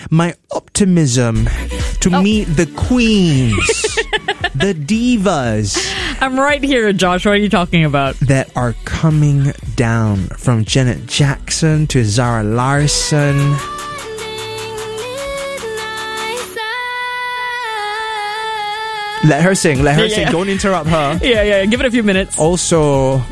My optimism to meet the queens, the divas I'm right here, Josh. What are you talking about? that are coming down, from Janet Jackson to Zara Larsson. Let her sing. Let her Yeah, sing. yeah. Don't interrupt her. Yeah. Give it a few minutes. Also,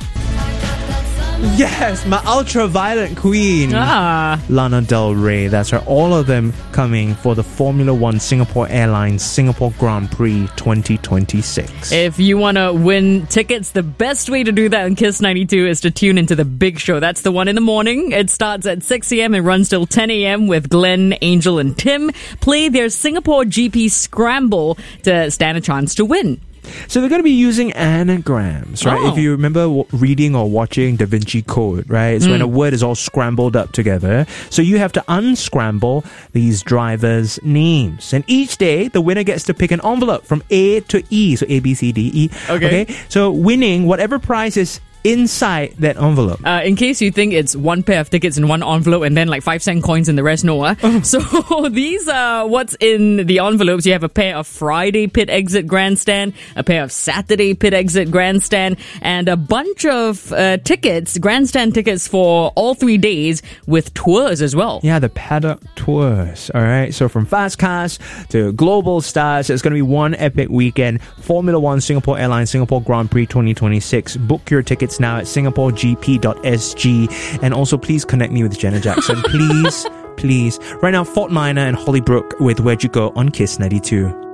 yes, my ultraviolet queen, Lana Del Rey. That's her. All of them coming for the Formula One Singapore Airlines Singapore Grand Prix 2026. If you want to win tickets, the best way to do that on Kiss 92 is to tune into the big show. That's the one in the morning. It starts at 6 a.m. and runs till 10 a.m. with Glenn, Angel, and Tim. Play their Singapore GP Scramble to stand a chance to win. So they're going to be using anagrams, right? Oh. If you remember reading or watching Da Vinci Code, right? It's when a word is all scrambled up together. So you have to unscramble these drivers' names. And each day, the winner gets to pick an envelope from A to E. So A, B, C, D, E. Okay. So winning whatever prize is inside that envelope. In case you think it's one pair of tickets in one envelope and then like 5-cent coins in the rest, no. So these are what's in the envelopes. You have a pair of Friday pit exit grandstand, a pair of Saturday pit exit grandstand, and a bunch of tickets, grandstand tickets for all 3 days with tours as well. Yeah, the paddock tours. All right. So from fast cars to global stars, it's going to be one epic weekend. Formula One Singapore Airlines Singapore Grand Prix 2026. Book your tickets now at singaporegp.sg. And also, please connect me with Janet Jackson. Please. Right now, Fort Minor and Hollybrook with Where'd You Go on Kiss 92.